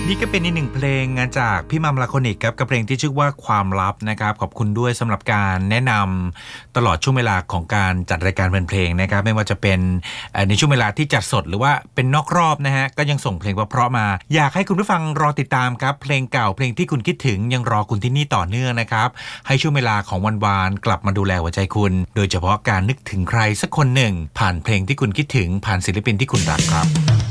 นี่ก็เป็นอีกหนึ่งเพลงจากพี่มัมลาโคนิกครับกับเพลงที่ชื่อว่าความลับนะครับขอบคุณด้วยสำหรับการแนะนำตลอดช่วงเวลาของการจัดรายการเพลงนะครับไม่ว่าจะเป็นในช่วงเวลาที่จัดสดหรือว่าเป็นนอกรอบนะฮะก็ยังส่งเพลงเพราะๆมาอยากให้คุณผู้ฟังรอติดตามครับเพลงเก่าเพลงที่คุณคิดถึงยังรอคุณที่นี่ต่อเนื่องนะครับให้ช่วงเวลาของวันวานกลับมาดูแลหัวใจคุณโดยเฉพาะการนึกถึงใครสักคนหนึ่งผ่านเพลงที่คุณคิดถึงผ่านศิลปินที่คุณรักครับ